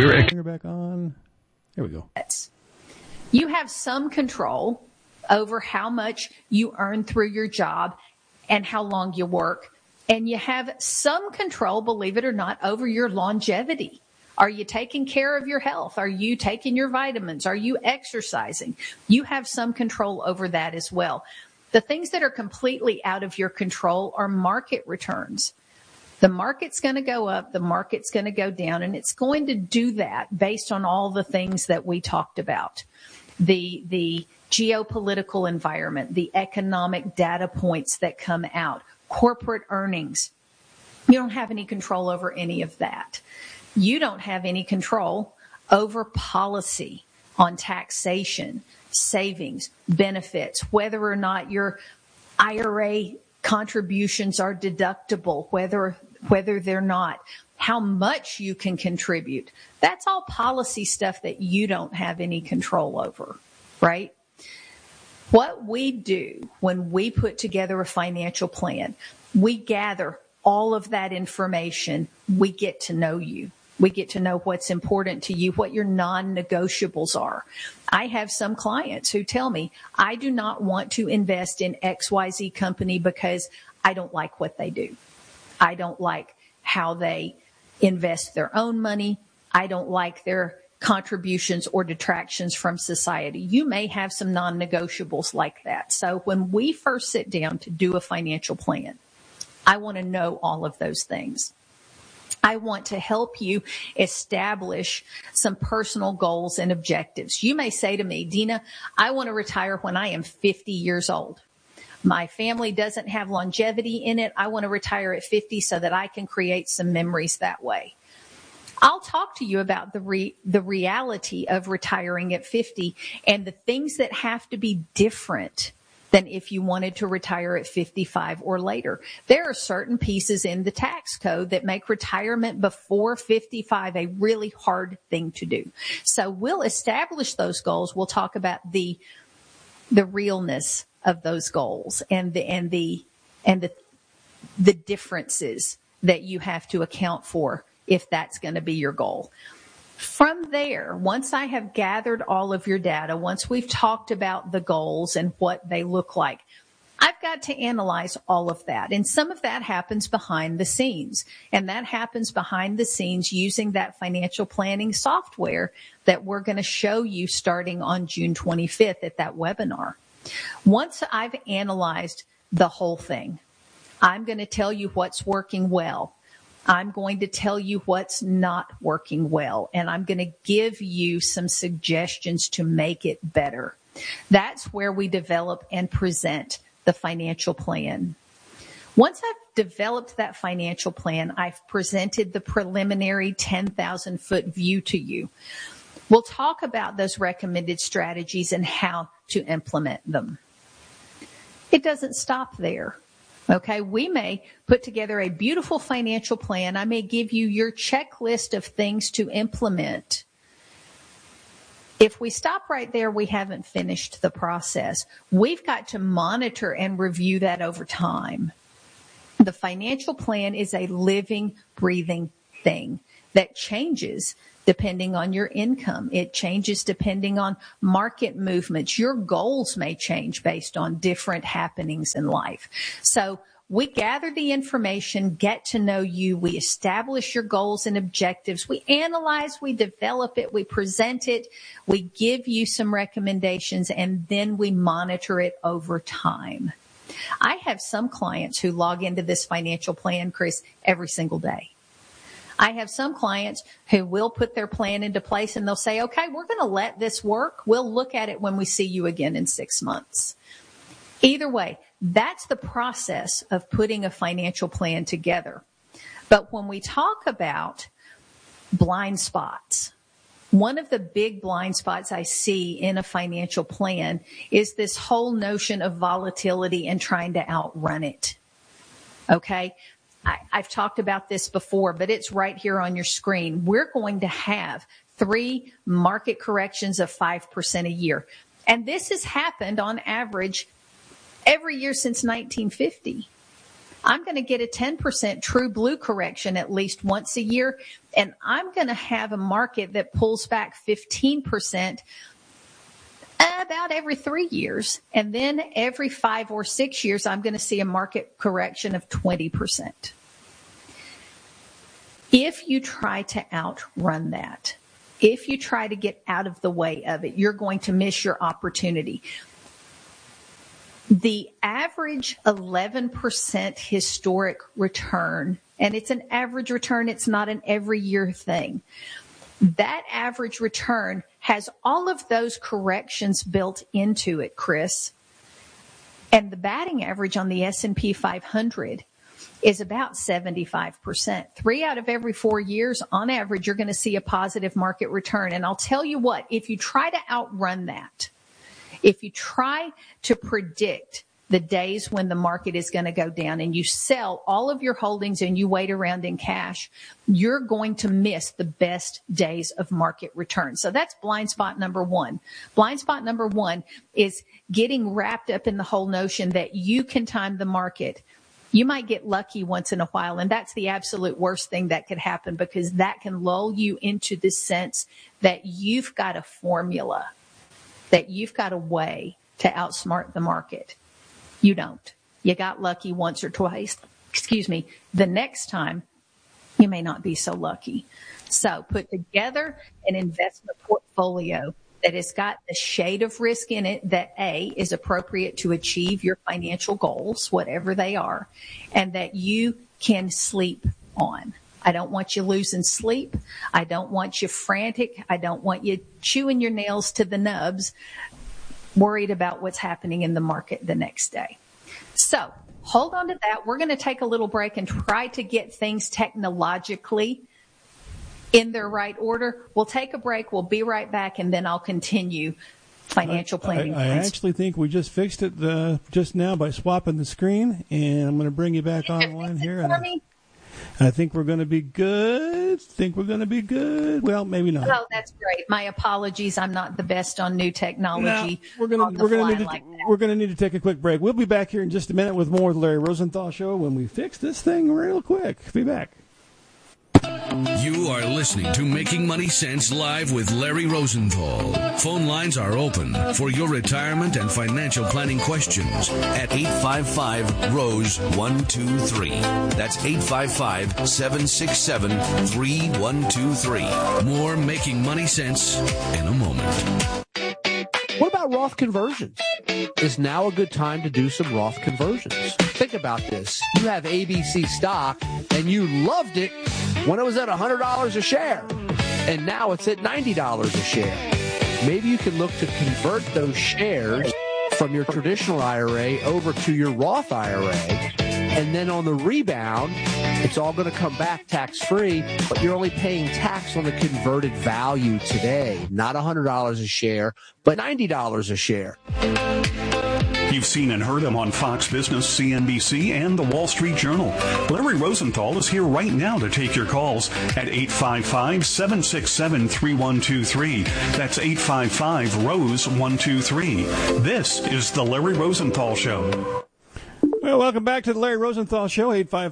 Bring her back on. There we go. You have some control over how much you earn through your job and how long you work. And you have some control, believe it or not, over your longevity. Are you taking care of your health? Are you taking your vitamins? Are you exercising? You have some control over that as well. The things that are completely out of your control are market returns. The market's going to go up, the market's going to go down, and it's going to do that based on all the things that we talked about. The geopolitical environment, the economic data points that come out, corporate earnings. You don't have any control over any of that. You don't have any control over policy on taxation, savings, benefits, whether or not your IRA contributions are deductible, whether they're not, how much you can contribute. That's all policy stuff that you don't have any control over, right? What we do when we put together a financial plan, we gather all of that information. We get to know you. We get to know what's important to you, what your non-negotiables are. I have some clients who tell me, I do not want to invest in XYZ company because I don't like what they do. I don't like how they invest their own money. I don't like their contributions or detractions from society. You may have some non-negotiables like that. So when we first sit down to do a financial plan, I want to know all of those things. I want to help you establish some personal goals and objectives. You may say to me, Dina, I want to retire when I am 50 years old. My family doesn't have longevity in it. I want to retire at 50 so that I can create some memories that way. I'll talk to you about the reality of retiring at 50 and the things that have to be different than if you wanted to retire at 55 or later. There are certain pieces in the tax code that make retirement before 55 a really hard thing to do. So we'll establish those goals. We'll talk about the realness of those goals and the differences that you have to account for if that's going to be your goal. From there, once I have gathered all of your data, once we've talked about the goals and what they look like, I've got to analyze all of that. And some of that happens behind the scenes. And that happens behind the scenes using that financial planning software that we're going to show you starting on June 25th at that webinar. Once I've analyzed the whole thing, I'm going to tell you what's working well. I'm going to tell you what's not working well, and I'm going to give you some suggestions to make it better. That's where we develop and present the financial plan. Once I've developed that financial plan, I've presented the preliminary 10,000-foot view to you. We'll talk about those recommended strategies and how to implement them. It doesn't stop there. Okay, we may put together a beautiful financial plan. I may give you your checklist of things to implement. If we stop right there, we haven't finished the process. We've got to monitor and review that over time. The financial plan is a living, breathing thing that changes depending on your income. It changes depending on market movements. Your goals may change based on different happenings in life. So we gather the information, get to know you, we establish your goals and objectives, we analyze, we develop it, we present it, we give you some recommendations, and then we monitor it over time. I have some clients who log into this financial plan, Chris, every single day. I have some clients who will put their plan into place and they'll say, okay, we're going to let this work. We'll look at it when we see you again in 6 months. Either way, that's the process of putting a financial plan together. But when we talk about blind spots, one of the big blind spots I see in a financial plan is this whole notion of volatility and trying to outrun it. Okay? I've talked about this before, but it's right here on your screen. We're going to have 3 market corrections of 5% a year. And this has happened on average every year since 1950. I'm going to get a 10% true blue correction at least once a year, and I'm going to have a market that pulls back 15% about every 3 years. And then every 5 or 6 years, I'm going to see a market correction of 20%. If you try to outrun that, if you try to get out of the way of it, you're going to miss your opportunity. The average 11% historic return, and it's an average return, it's not an every year thing. That average return has all of those corrections built into it, Chris. And the batting average on the S&P 500 is about 75%. 3 out of every 4 years, on average, you're going to see a positive market return. And I'll tell you what, if you try to outrun that, if you try to predict the days when the market is going to go down and you sell all of your holdings and you wait around in cash, you're going to miss the best days of market return. So that's blind spot number one. Blind spot number one is getting wrapped up in the whole notion that you can time the market. You might get lucky once in a while, and that's the absolute worst thing that could happen, because that can lull you into the sense that you've got a formula, that you've got a way to outsmart the market. You don't. You got lucky once or twice. The next time, you may not be so lucky. So put together an investment portfolio that has got a shade of risk in it that, A, is appropriate to achieve your financial goals, whatever they are, and that you can sleep on. I don't want you losing sleep. I don't want you frantic. I don't want you chewing your nails to the nubs, worried about what's happening in the market the next day. So hold on to that. We're going to take a little break and try to get things technologically in their right order. We'll take a break. We'll be right back, and then I'll continue financial planning. I actually think we just fixed it just now by swapping the screen, and I'm going to bring you back online here. And I think we're going to be good. Well, maybe not. Oh, that's great. My apologies. I'm not the best on new technology. No, we're going to need to take a quick break. We'll be back here in just a minute with more of the Larry Rosenthal Show when we fix this thing real quick. Be back. You are listening to Making Money Sense live with Larry Rosenthal. Phone lines are open for your retirement and financial planning questions at 855-ROSE-123. That's 855-767-3123. More Making Money Sense in a moment. What about Roth conversions? Is now a good time to do some Roth conversions? Think about this. You have ABC stock and you loved it when it was at $100 a share, and now it's at $90 a share. Maybe you can look to convert those shares from your traditional IRA over to your Roth IRA, and then on the rebound, it's all going to come back tax-free, but you're only paying tax on the converted value today, not $100 a share, but $90 a share. You've seen and heard him on Fox Business, CNBC, and the Wall Street Journal. Larry Rosenthal is here right now to take your calls at 855-767-3123. That's 855-ROSE-123. This is the Larry Rosenthal Show. Well, welcome back to the Larry Rosenthal Show,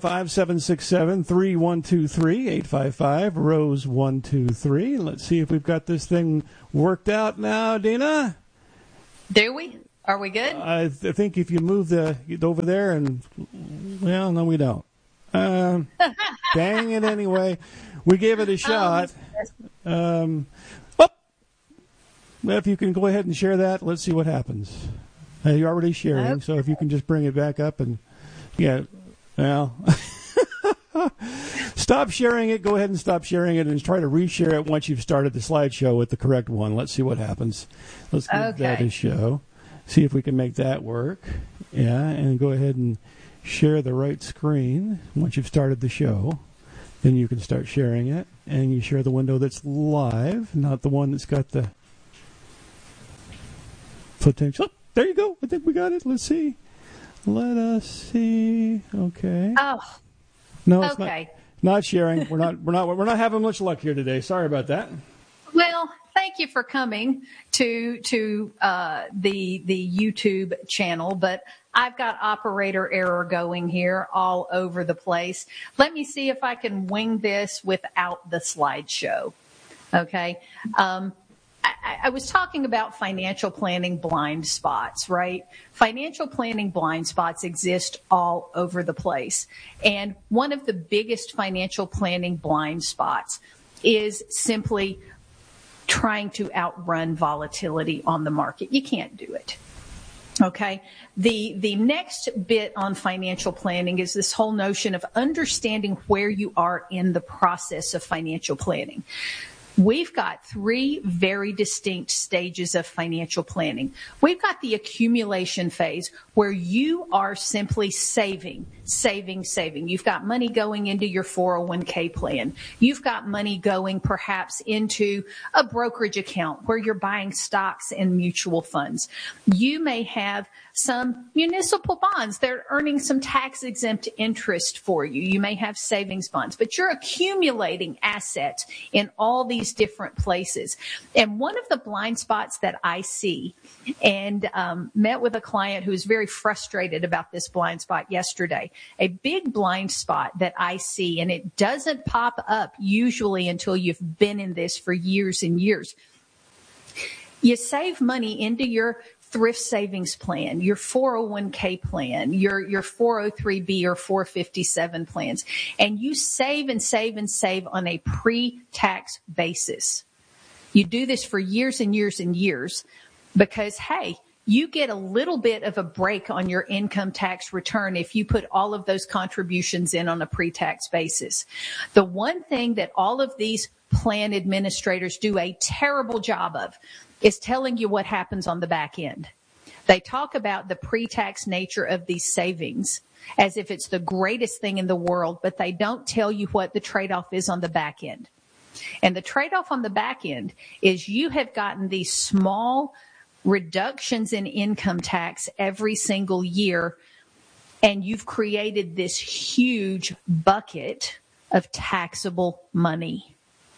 855-767-3123, 855-ROSE-123. Let's see if we've got this thing worked out now, Dina. Do we? Are we good? I think if you move over there and, well, no, we don't. Dang it anyway. We gave it a shot. If you can go ahead and share that, let's see what happens. You're already sharing, okay. So if you can just bring it back up and, stop sharing it. Go ahead and stop sharing it and try to reshare it once you've started the slideshow with the correct one. Let's see what happens. Let's give that a show. See if we can make that work. Yeah, and go ahead and share the right screen once you've started the show. Then you can start sharing it, and you share the window that's live, not the one that's got the potential. Oh, there you go. I think we got it. Let's see. Let us see. Okay. Oh. No, it's not sharing. We're not having much luck here today. Sorry about that. Well, thank you for coming to the YouTube channel, but I've got operator error going here all over the place. Let me see if I can wing this without the slideshow. Okay. I was talking about financial planning blind spots, right? Financial planning blind spots exist all over the place. And one of the biggest financial planning blind spots is simply trying to outrun volatility on the market. You can't do it. Okay. The next bit on financial planning is this whole notion of understanding where you are in the process of financial planning. We've got three very distinct stages of financial planning. We've got the accumulation phase where you are simply saving. You've got money going into your 401k plan. You've got money going perhaps into a brokerage account where you're buying stocks and mutual funds. You may have some municipal bonds. They're earning some tax-exempt interest for you. You may have savings bonds, but you're accumulating assets in all these different places. And one of the blind spots that I see, and met with a client who was very frustrated about this blind spot yesterday, a big blind spot that I see, and it doesn't pop up usually until you've been in this for years and years. You save money into your thrift savings plan, your 401k plan, your 403b or 457 plans, and you save and save and save on a pre-tax basis. You do this for years and years and years because, hey, you get a little bit of a break on your income tax return if you put all of those contributions in on a pre-tax basis. The one thing that all of these plan administrators do a terrible job of is telling you what happens on the back end. They talk about the pre-tax nature of these savings as if it's the greatest thing in the world, but they don't tell you what the trade-off is on the back end. And the trade-off on the back end is you have gotten these small reductions in income tax every single year, and you've created this huge bucket of taxable money.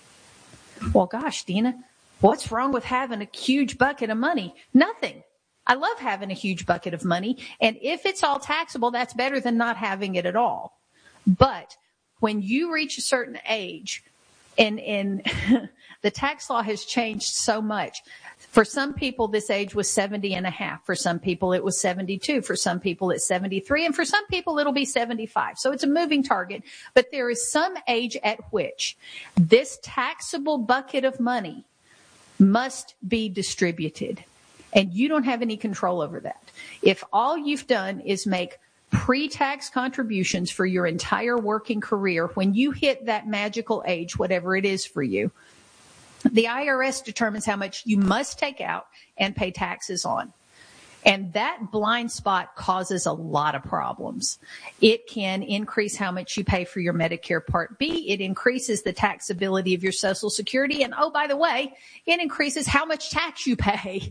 Well, gosh, Dina, what's wrong with having a huge bucket of money? Nothing. I love having a huge bucket of money. And if it's all taxable, that's better than not having it at all. But when you reach a certain age, and the tax law has changed so much. For some people, this age was 70 and a half. For some people, it was 72. For some people, it's 73. And for some people, it'll be 75. So it's a moving target. But there is some age at which this taxable bucket of money must be distributed. And you don't have any control over that. If all you've done is make pre-tax contributions for your entire working career, when you hit that magical age, whatever it is for you, the IRS determines how much you must take out and pay taxes on. And that blind spot causes a lot of problems. It can increase how much you pay for your Medicare Part B. It increases the taxability of your Social Security. And oh, by the way, it increases how much tax you pay.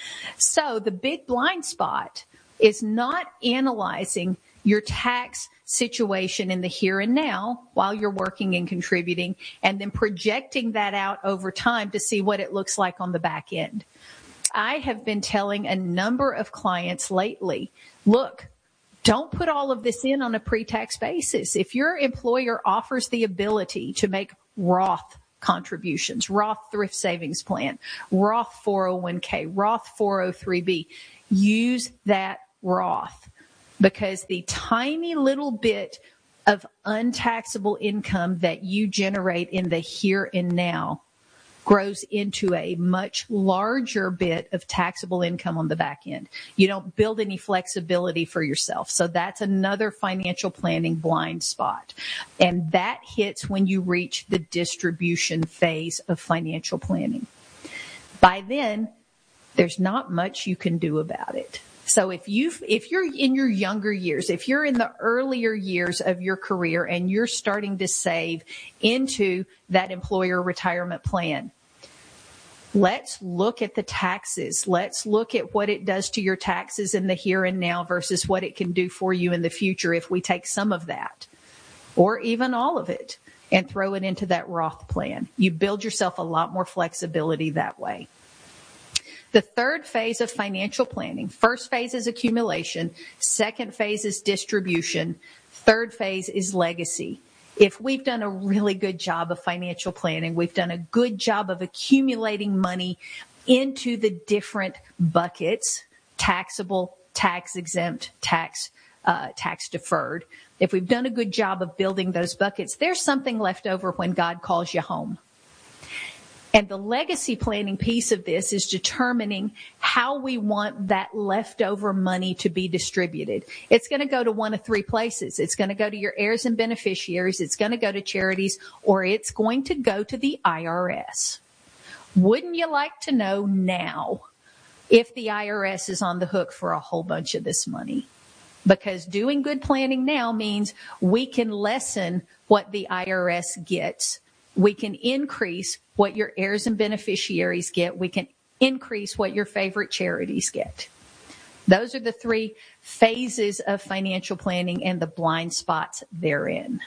So the big blind spot is not analyzing your tax situation in the here and now while you're working and contributing, and then projecting that out over time to see what it looks like on the back end. I have been telling a number of clients lately, look, don't put all of this in on a pre-tax basis. If your employer offers the ability to make Roth contributions, Roth thrift savings plan, Roth 401k, Roth 403b, use that Roth, because the tiny little bit of untaxable income that you generate in the here and now grows into a much larger bit of taxable income on the back end. You don't build any flexibility for yourself. So that's another financial planning blind spot. And that hits when you reach the distribution phase of financial planning. By then, there's not much you can do about it. So if you're in your younger years, if you're in the earlier years of your career and you're starting to save into that employer retirement plan, let's look at the taxes. Let's look at what it does to your taxes in the here and now versus what it can do for you in the future if we take some of that or even all of it and throw it into that Roth plan. You build yourself a lot more flexibility that way. The third phase of financial planning, first phase is accumulation, second phase is distribution, third phase is legacy. If we've done a really good job of financial planning, we've done a good job of accumulating money into the different buckets, taxable, tax exempt, tax deferred. If we've done a good job of building those buckets, there's something left over when God calls you home. And the legacy planning piece of this is determining how we want that leftover money to be distributed. It's going to go to one of three places. It's going to go to your heirs and beneficiaries. It's going to go to charities, or it's going to go to the IRS. Wouldn't you like to know now if the IRS is on the hook for a whole bunch of this money? Because doing good planning now means we can lessen what the IRS gets. We can increase what your heirs and beneficiaries get. We can increase what your favorite charities get. Those are the three phases of financial planning and the blind spots therein.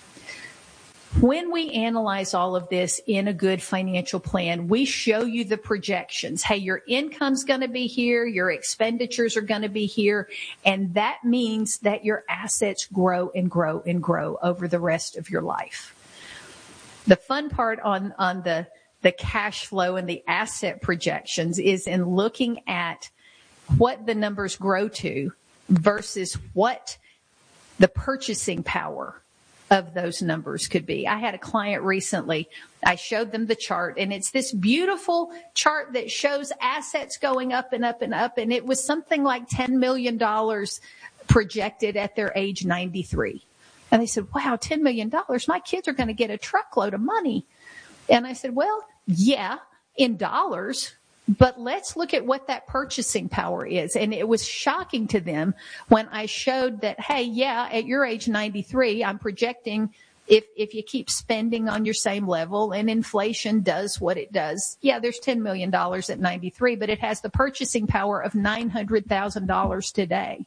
When we analyze all of this in a good financial plan, we show you the projections. Hey, your income's going to be here, your expenditures are going to be here, and that means that your assets grow and grow and grow over the rest of your life. The fun part on the cash flow and the asset projections is in looking at what the numbers grow to versus what the purchasing power of those numbers could be. I had a client recently, I showed them the chart, and it's this beautiful chart that shows assets going up and up and up, and it was something like $10 million projected at their age 93. And they said, wow, $10 million, my kids are going to get a truckload of money. And I said, well, yeah, in dollars, but let's look at what that purchasing power is. And it was shocking to them when I showed that, hey, yeah, at your age 93, I'm projecting if you keep spending on your same level and inflation does what it does, yeah, there's $10 million at 93, but it has the purchasing power of $900,000 today.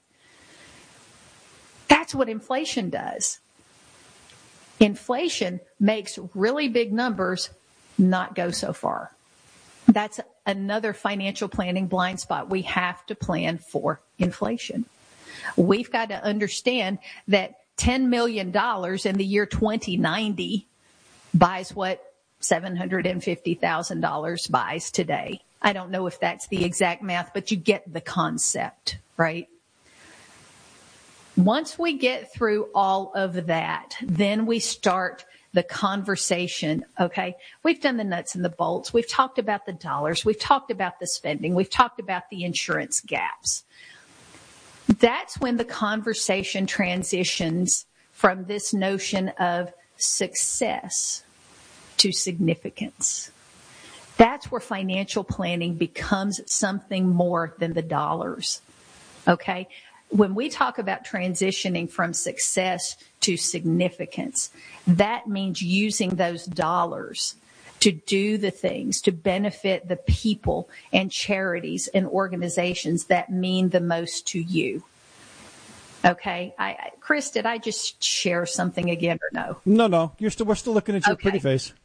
That's what inflation does. Inflation makes really big numbers not go so far. That's another financial planning blind spot. We have to plan for inflation. We've got to understand that $10 million in the year 2090 buys what $750,000 buys today. I don't know if that's the exact math, but you get the concept, right? Once we get through all of that, then we start the conversation. Okay, we've done the nuts and the bolts. We've talked about the dollars. We've talked about the spending. We've talked about the insurance gaps. That's when the conversation transitions from this notion of success to significance. That's where financial planning becomes something more than the dollars. Okay? When we talk about transitioning from success to significance, that means using those dollars to do the things to benefit the people and charities and organizations that mean the most to you. Okay, Chris, did I just share something again or no? No. We're still looking at your pretty face.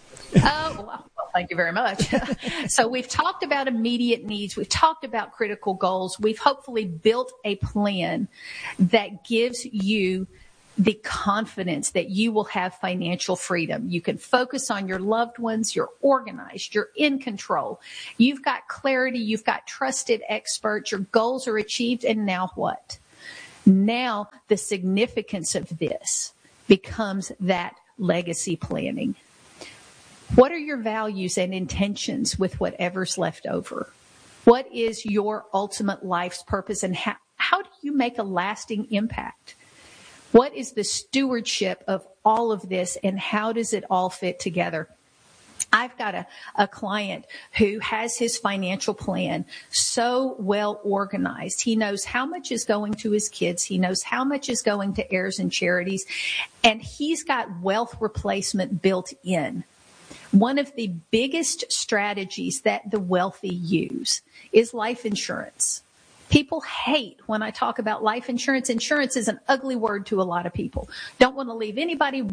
Oh, well, thank you very much. So we've talked about immediate needs. We've talked about critical goals. We've hopefully built a plan that gives you the confidence that you will have financial freedom. You can focus on your loved ones. You're organized. You're in control. You've got clarity. You've got trusted experts. Your goals are achieved. And now what? Now the significance of this becomes that legacy planning. What are your values and intentions with whatever's left over? What is your ultimate life's purpose, and how do you make a lasting impact? What is the stewardship of all of this, and how does it all fit together? I've got a client who has his financial plan so well organized. He knows how much is going to his kids. He knows how much is going to heirs and charities, and he's got wealth replacement built in. One of the biggest strategies that the wealthy use is life insurance. People hate when I talk about life insurance. Insurance is an ugly word to a lot of people. Don't want to leave anybody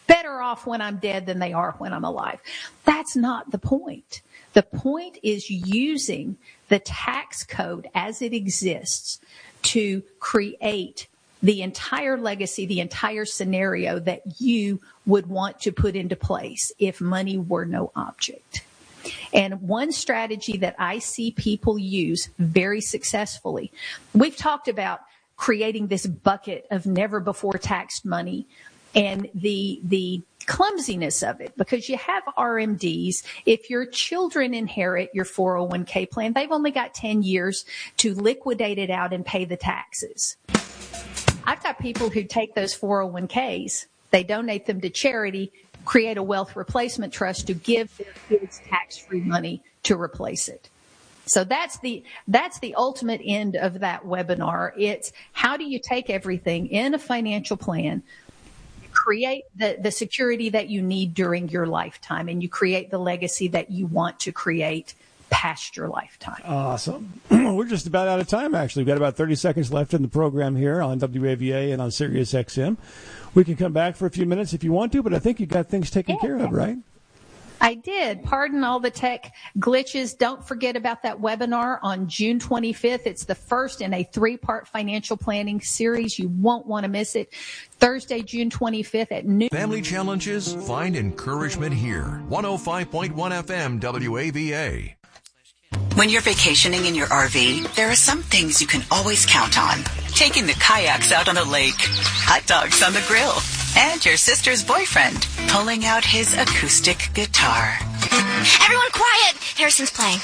better off when I'm dead than they are when I'm alive. That's not the point. The point is using the tax code as it exists to create the entire legacy, the entire scenario that you would want to put into place if money were no object. And one strategy that I see people use very successfully, we've talked about creating this bucket of never before taxed money and the clumsiness of it, because you have RMDs. If your children inherit your 401k plan, they've only got 10 years to liquidate it out and pay the taxes. I've got people who take those 401ks, they donate them to charity, create a wealth replacement trust to give their kids tax-free money to replace it. So that's the ultimate end of that webinar. It's how do you take everything in a financial plan, create the security that you need during your lifetime, and you create the legacy that you want to create past your lifetime. Awesome. We're just about out of time, actually. We've got about 30 seconds left in the program here on WAVA and on Sirius XM. We can come back for a few minutes if you want to, but I think you got things taken care of, right? I did. Pardon all the tech glitches. Don't forget about that webinar on June 25th. It's the first in a 3-part financial planning series. You won't want to miss it. Thursday, June 25th at noon. Family challenges, find encouragement here. 105.1 FM WAVA. When you're vacationing in your RV, there are some things you can always count on. Taking the kayaks out on the lake, hot dogs on the grill, and your sister's boyfriend pulling out his acoustic guitar. Everyone quiet! Harrison's playing.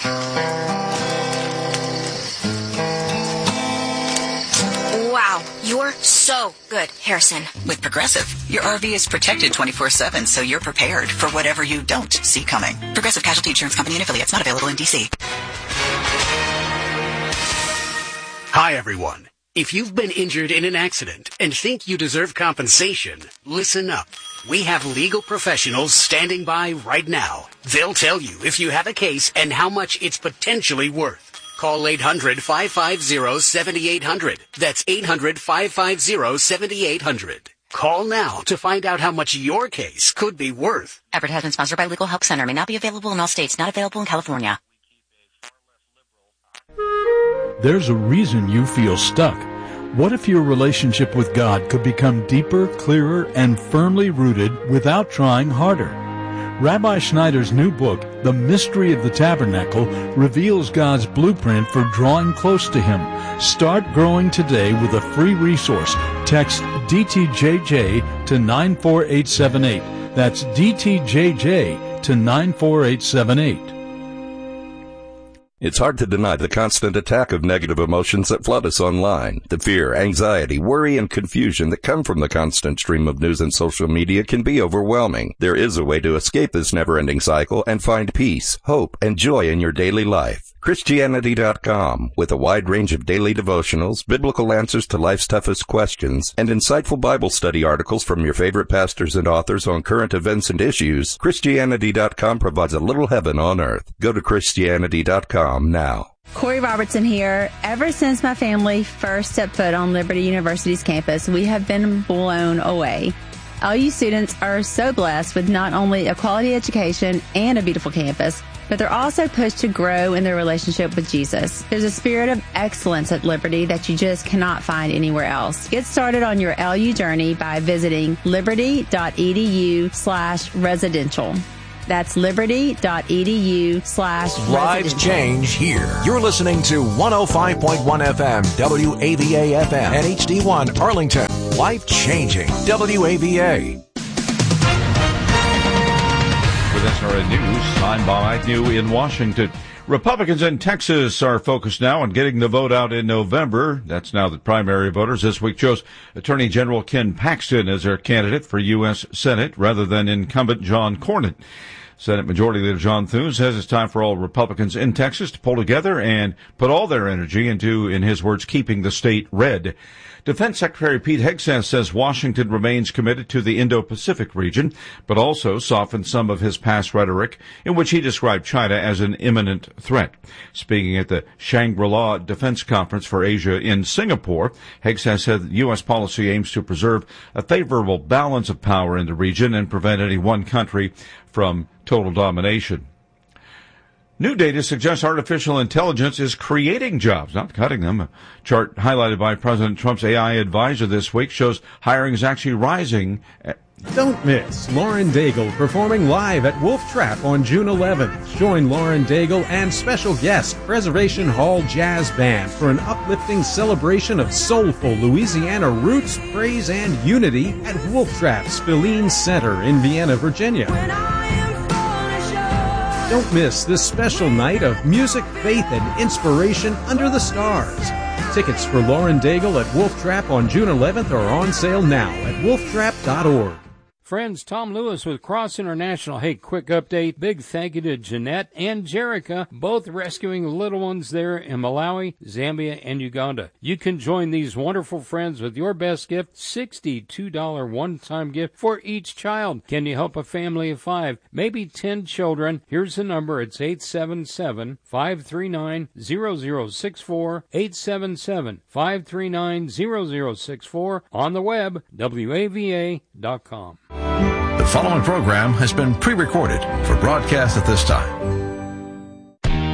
Wow, you're so good, Harrison. With Progressive, your RV is protected 24/7, so you're prepared for whatever you don't see coming. Progressive Casualty Insurance Company and affiliates, not available in D.C. Hi, everyone. If you've been injured in an accident and think you deserve compensation, listen up. We have legal professionals standing by right now. They'll tell you if you have a case and how much it's potentially worth. Call 800-550-7800. That's 800-550-7800. Call now to find out how much your case could be worth. Advertisement sponsored by Legal Help Center. May not be available in all states. Not available in California. There's a reason you feel stuck. What if your relationship with God could become deeper, clearer, and firmly rooted without trying harder? Rabbi Schneider's new book, The Mystery of the Tabernacle, reveals God's blueprint for drawing close to Him. Start growing today with a free resource. Text DTJJ to 94878. That's DTJJ to 94878. It's hard to deny the constant attack of negative emotions that flood us online. The fear, anxiety, worry, and confusion that come from the constant stream of news and social media can be overwhelming. There is a way to escape this never-ending cycle and find peace, hope, and joy in your daily life. Christianity.com, with a wide range of daily devotionals, biblical answers to life's toughest questions, and insightful Bible study articles from your favorite pastors and authors on current events and issues, Christianity.com provides a little heaven on earth. Go to Christianity.com now. Corey Robertson here. Ever since my family first stepped foot on Liberty University's campus, we have been blown away. LU students are so blessed with not only a quality education and a beautiful campus, but they're also pushed to grow in their relationship with Jesus. There's a spirit of excellence at Liberty that you just cannot find anywhere else. Get started on your LU journey by visiting liberty.edu/residential. That's liberty.edu/residential. Lives change here. You're listening to 105.1 FM, WAVA FM, and HD1 Arlington. Life changing, WAVA. With SRN News, I'm Bob Agnew in Washington. Republicans in Texas are focused now on getting the vote out in November. That's now that primary voters this week chose Attorney General Ken Paxton as their candidate for U.S. Senate rather than incumbent John Cornyn. Senate Majority Leader John Thune says it's time for all Republicans in Texas to pull together and put all their energy into, in his words, keeping the state red. Defense Secretary Pete Hegseth says Washington remains committed to the Indo-Pacific region, but also softened some of his past rhetoric in which he described China as an imminent threat. Speaking at the Shangri-La Defense Conference for Asia in Singapore, Hegseth said U.S. policy aims to preserve a favorable balance of power in the region and prevent any one country from total domination. New data suggests artificial intelligence is creating jobs, not cutting them. A chart highlighted by President Trump's AI advisor this week shows hiring is actually rising. Don't miss Lauren Daigle performing live at Wolf Trap on June 11th. Join Lauren Daigle and special guest Preservation Hall Jazz Band for an uplifting celebration of soulful Louisiana roots, praise, and unity at Wolf Trap's Feline Center in Vienna, Virginia. Don't miss this special night of music, faith, and inspiration under the stars. Tickets for Lauren Daigle at Wolf Trap on June 11th are on sale now at wolftrap.org. Friends, Tom Lewis with Cross International. Hey, quick update. Big thank you to Jeanette and Jerica, both rescuing little ones there in Malawi, Zambia, and Uganda. You can join these wonderful friends with your best gift, $62 one-time gift for each child. Can you help a family of 5, maybe 10 children? Here's the number. It's 877-539-0064, 877-539-0064, on the web, WAVA.com. The following program has been pre-recorded for broadcast at this time.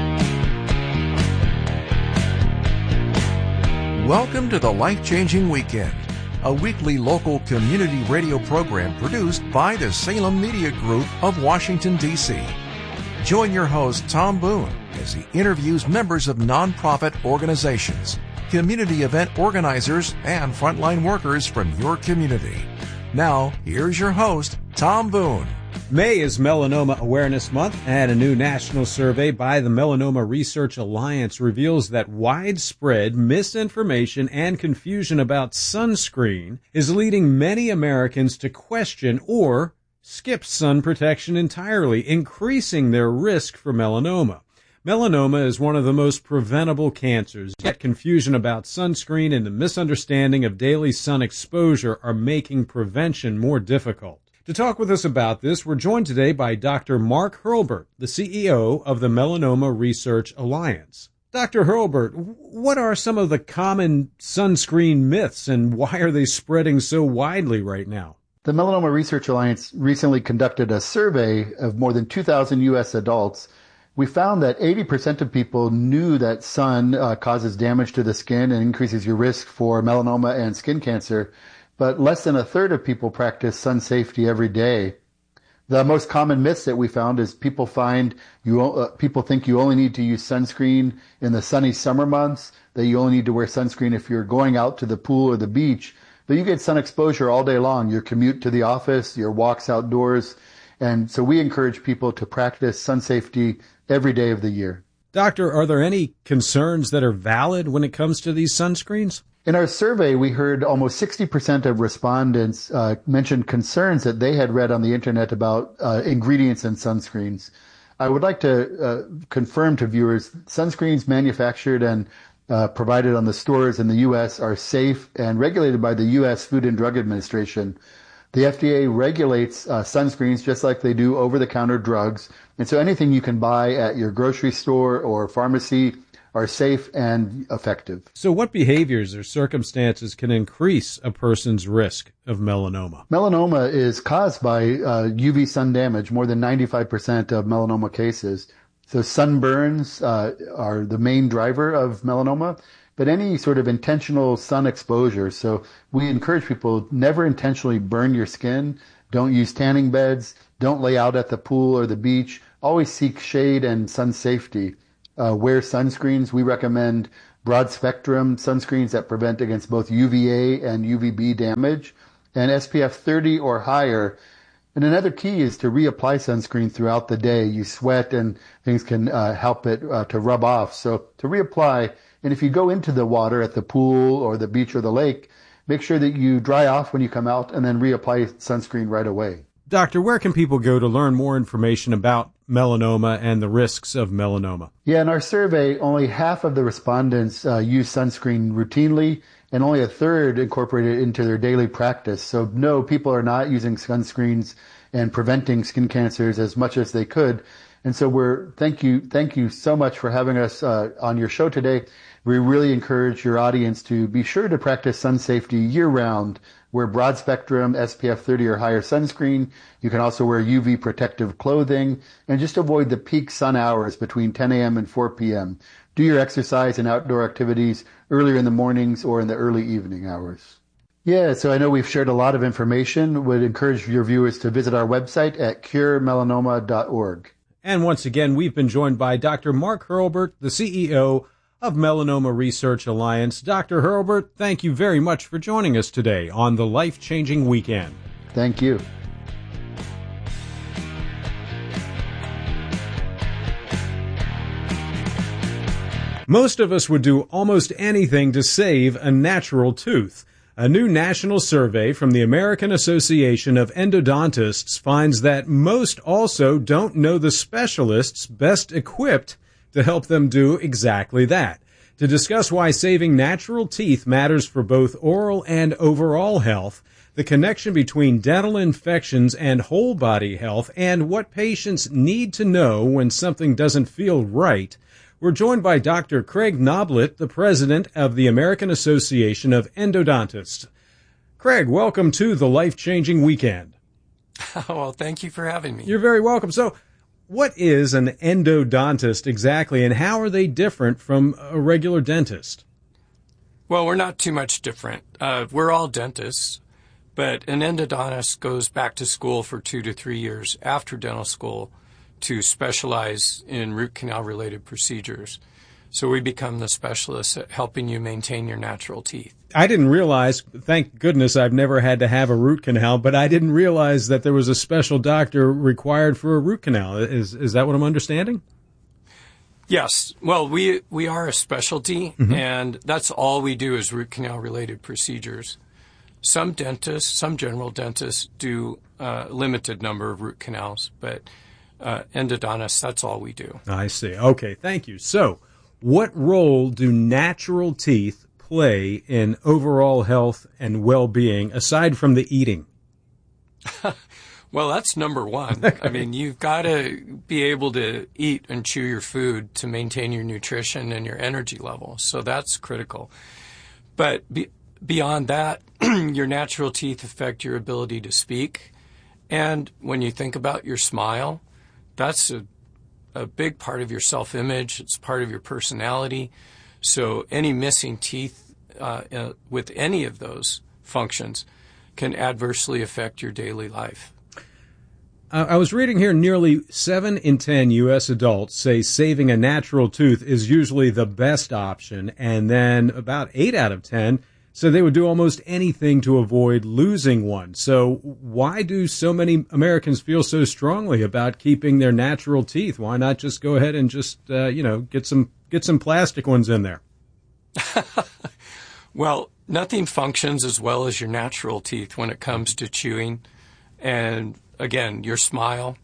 Welcome to the Life-Changing Weekend, a weekly local community radio program produced by the Salem Media Group of Washington, D.C. Join your host, Tom Boone, as he interviews members of nonprofit organizations, community event organizers, and frontline workers from your community. Now, here's your host, Tom Boone. May is Melanoma Awareness Month, and a new national survey by the Melanoma Research Alliance reveals that widespread misinformation and confusion about sunscreen is leading many Americans to question or skip sun protection entirely, increasing their risk for melanoma. Melanoma is one of the most preventable cancers, yet confusion about sunscreen and the misunderstanding of daily sun exposure are making prevention more difficult. To talk with us about this, we're joined today by Dr. Mark Hurlbert, the CEO of the Melanoma Research Alliance. Dr. Hurlbert, what are some of the common sunscreen myths and why are they spreading so widely right now? The Melanoma Research Alliance recently conducted a survey of more than 2,000 U.S. adults. We found that 80% of people knew that sun causes damage to the skin and increases your risk for melanoma and skin cancer, but less than a third of people practice sun safety every day. The most common myths that we found is people think you only need to use sunscreen in the sunny summer months, that you only need to wear sunscreen if you're going out to the pool or the beach, but you get sun exposure all day long, your commute to the office, your walks outdoors, and so we encourage people to practice sun safety every day of the year. Doctor, are there any concerns that are valid when it comes to these sunscreens? In our survey, we heard almost 60% of respondents mentioned concerns that they had read on the internet about ingredients in sunscreens. I would like to confirm to viewers, sunscreens manufactured and provided on the stores in the U.S. are safe and regulated by the U.S. Food and Drug Administration. The FDA regulates sunscreens just like they do over-the-counter drugs. And so anything you can buy at your grocery store or pharmacy are safe and effective. So what behaviors or circumstances can increase a person's risk of melanoma? Melanoma is caused by UV sun damage, more than 95% of melanoma cases. So sunburns are the main driver of melanoma, but any sort of intentional sun exposure. So we encourage people, never intentionally burn your skin. Don't use tanning beds. Don't lay out at the pool or the beach. Always seek shade and sun safety. Wear sunscreens. We recommend broad spectrum sunscreens that prevent against both UVA and UVB damage, and SPF 30 or higher. And another key is to reapply sunscreen throughout the day. You sweat and things can help it to rub off. So to reapply, and if you go into the water at the pool or the beach or the lake, make sure that you dry off when you come out and then reapply sunscreen right away. Doctor, where can people go to learn more information about melanoma and the risks of melanoma? Yeah, in our survey, only half of the respondents use sunscreen routinely, and only a third incorporate it into their daily practice. So no, people are not using sunscreens and preventing skin cancers as much as they could. And so thank you so much for having us on your show today. We really encourage your audience to be sure to practice sun safety year round. Wear broad spectrum SPF 30 or higher sunscreen. You can also wear UV protective clothing and just avoid the peak sun hours between 10 a.m. and 4 p.m. Do your exercise and outdoor activities earlier in the mornings or in the early evening hours. Yeah, so I know we've shared a lot of information. Would encourage your viewers to visit our website at curemelanoma.org. And once again, we've been joined by Dr. Mark Hurlbert, the CEO of Melanoma Research Alliance. Dr. Hurlbert, thank you very much for joining us today on the Life-Changing Weekend. Thank you. Most of us would do almost anything to save a natural tooth. A new national survey from the American Association of Endodontists finds that most also don't know the specialists best equipped to help them do exactly that. To discuss why saving natural teeth matters for both oral and overall health, the connection between dental infections and whole body health, and what patients need to know when something doesn't feel right, we're joined by Dr. Craig Noblett, the president of the American Association of Endodontists. Craig, welcome to the Life-Changing Weekend. Well, thank you for having me. You're very welcome. So, what is an endodontist exactly, and how are they different from a regular dentist? Well, we're not too much different. We're all dentists, but an endodontist goes back to school for 2 to 3 years after dental school to specialize in root canal-related procedures. So we become the specialists at helping you maintain your natural teeth. I didn't realize, thank goodness I've never had to have a root canal, but I didn't realize that there was a special doctor required for a root canal. Is that what I'm understanding? Yes. Well, we are a specialty, and that's all we do is root canal-related procedures. Some dentists, some general dentists do a limited number of root canals, but endodontists, that's all we do. I see. Okay, thank you. So, what role do natural teeth play in overall health and well-being, aside from the eating? Well, that's number one. I mean, you've got to be able to eat and chew your food to maintain your nutrition and your energy level. So that's critical. But beyond that, your natural teeth affect your ability to speak. And when you think about your smile, that's a big part of your self-image. It's part of your personality. So any missing teeth with any of those functions can adversely affect your daily life. I was reading here nearly 7 in 10 U.S. adults say saving a natural tooth is usually the best option, and then about 8 out of 10 said they would do almost anything to avoid losing one. So why do so many Americans feel so strongly about keeping their natural teeth? Why not just go ahead and just get some plastic ones in there? Well, nothing functions as well as your natural teeth when it comes to chewing. And again, your smile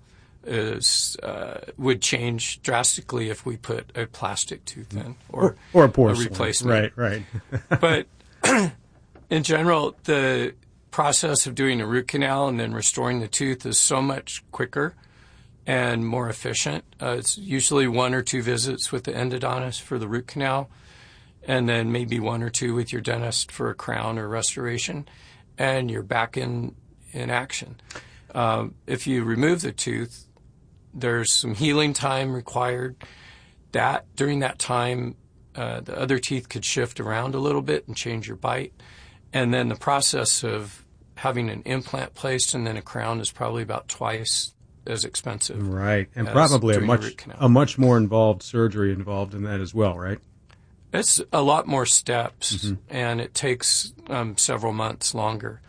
would change drastically if we put a plastic tooth in or a porcelain replacement. Right. But in general, the process of doing a root canal and then restoring the tooth is so much quicker and more efficient. It's usually 1 or 2 visits with the endodontist for the root canal, and then maybe 1 or 2 with your dentist for a crown or restoration, and you're back in action. If you remove the tooth, there's some healing time required. During that time, the other teeth could shift around a little bit and change your bite. And then the process of having an implant placed and then a crown is probably about twice as expensive. Right, and probably a much more involved surgery involved in that as well, right? It's a lot more steps, and it takes several months longer.